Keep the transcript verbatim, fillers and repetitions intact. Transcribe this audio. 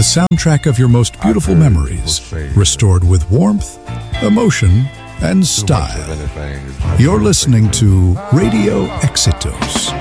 the soundtrack of your most beautiful memories, restored with warmth, emotion, and style. You're listening to Radio Exitos.